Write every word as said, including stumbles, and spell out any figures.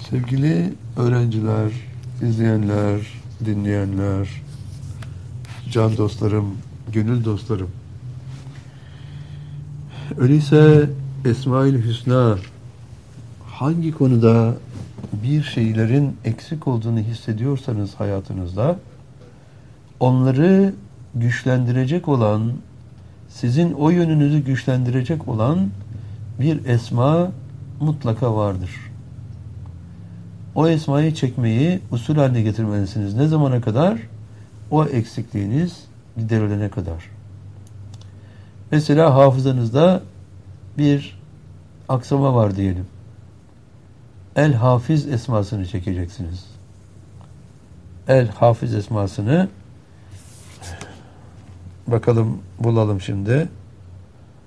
Sevgili öğrenciler, izleyenler, dinleyenler, can dostlarım, gönül dostlarım. Öyleyse Esma-ül Hüsna hangi konuda bir şeylerin eksik olduğunu hissediyorsanız hayatınızda, onları güçlendirecek olan, sizin o yönünüzü güçlendirecek olan bir esma mutlaka vardır. O esmayı çekmeyi usul haline getirmelisiniz. Ne zamana kadar? O eksikliğiniz giderilene kadar. Mesela hafızanızda bir aksama var diyelim. El Hafiz esmasını çekeceksiniz. El Hafiz esmasını bakalım bulalım şimdi.